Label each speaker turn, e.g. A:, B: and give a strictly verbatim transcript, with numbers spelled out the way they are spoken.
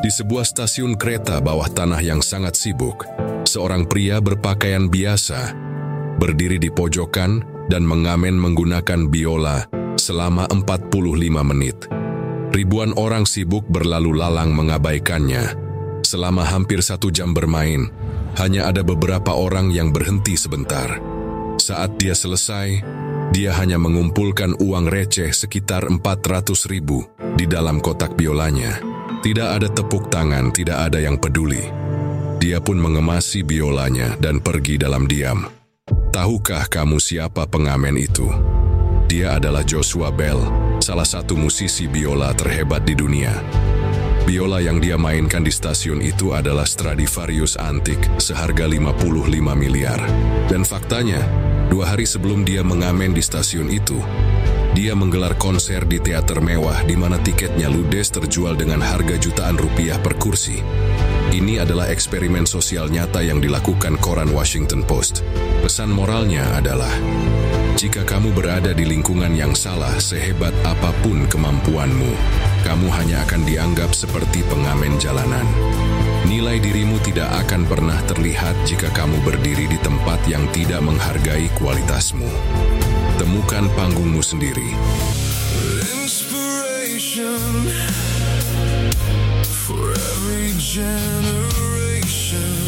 A: Di sebuah stasiun kereta bawah tanah yang sangat sibuk, seorang pria berpakaian biasa berdiri di pojokan dan mengamen menggunakan biola selama empat puluh lima menit. Ribuan orang sibuk berlalu lalang mengabaikannya. Selama hampir satu jam bermain, hanya ada beberapa orang yang berhenti sebentar. Saat dia selesai, dia hanya mengumpulkan uang receh sekitar empat ratus ribu di dalam kotak biolanya. Tidak ada tepuk tangan, tidak ada yang peduli. Dia pun mengemasi biolanya dan pergi dalam diam. Tahukah kamu siapa pengamen itu? Dia adalah Joshua Bell, salah satu musisi biola terhebat di dunia. Biola yang dia mainkan di stasiun itu adalah Stradivarius antik seharga lima puluh lima miliar. Dan faktanya, dua hari sebelum dia mengamen di stasiun itu, dia menggelar konser di teater mewah di mana tiketnya ludes terjual dengan harga jutaan rupiah per kursi. Ini adalah eksperimen sosial nyata yang dilakukan koran Washington Post. Pesan moralnya adalah, jika kamu berada di lingkungan yang salah sehebat apapun kemampuanmu, kamu hanya akan dianggap seperti pengamen jalanan. Nilai dirimu tidak akan pernah terlihat jika kamu berdiri di tempat yang tidak menghargai kualitasmu. Temukan panggungmu sendiri.
B: Inspiration for every generation.